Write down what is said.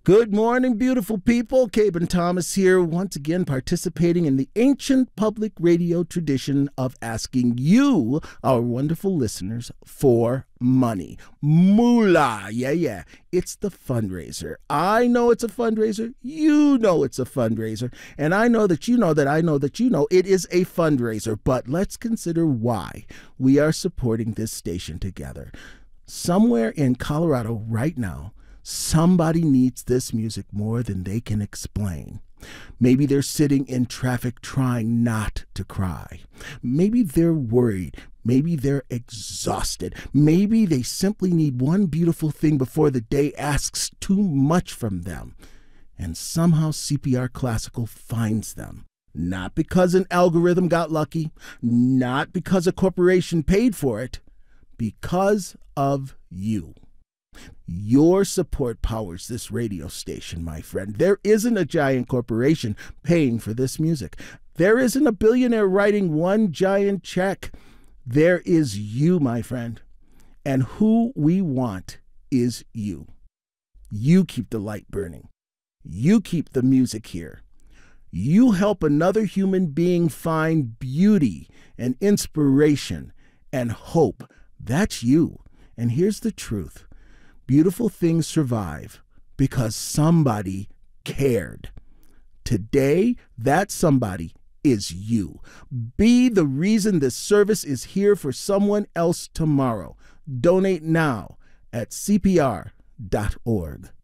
Good morning, beautiful people. Caben Thomas here, once again participating in the ancient public radio tradition of asking you, our wonderful listeners, for money. Moolah. Yeah. It's the fundraiser. I know it's a fundraiser. You know it's a fundraiser. And I know that you know that I know that you know it is a fundraiser. But let's consider why we are supporting this station together. Somewhere in Colorado right now, somebody needs this music more than they can explain. Maybe they're sitting in traffic trying not to cry. Maybe they're worried. Maybe they're exhausted. Maybe they simply need one beautiful thing before the day asks too much from them. And somehow CPR Classical finds them. Not because an algorithm got lucky, not because a corporation paid for it, because of you. Your support powers this radio station, my friend. There isn't a giant corporation paying for this music. There isn't a billionaire writing one giant check. There is you, my friend. And who we want is you. You keep the light burning. You keep the music here. You help another human being find beauty and inspiration and hope. That's you. And here's the truth. Beautiful things survive because somebody cared. Today, that somebody is you. Be the reason this service is here for someone else tomorrow. Donate now at cpr.org.